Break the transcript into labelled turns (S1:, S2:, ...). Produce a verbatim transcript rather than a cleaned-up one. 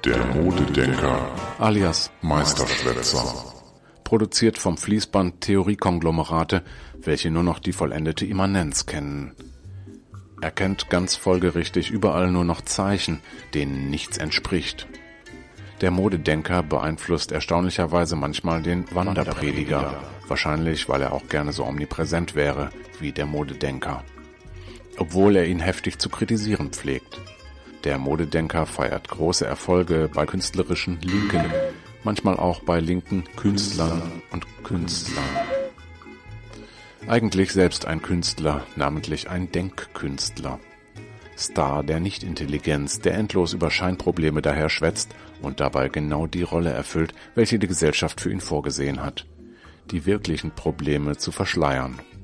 S1: Der Modedenker
S2: alias
S1: Meisterschwätzer.
S2: Produziert vom Fließband Theoriekonglomerate, welche nur noch die vollendete Immanenz kennen. Er kennt ganz folgerichtig überall nur noch Zeichen, denen nichts entspricht. Der Modedenker beeinflusst erstaunlicherweise manchmal den Wanderprediger, wahrscheinlich weil er auch gerne so omnipräsent wäre wie der Modedenker, obwohl er ihn heftig zu kritisieren pflegt. Der Modedenker feiert große Erfolge bei künstlerischen Linken, manchmal auch bei linken Künstlern und Künstlern. Eigentlich selbst ein Künstler, namentlich ein Denkkünstler. Star der Nichtintelligenz, der endlos über Scheinprobleme daher schwätzt und dabei genau die Rolle erfüllt, welche die Gesellschaft für ihn vorgesehen hat: die wirklichen Probleme zu verschleiern.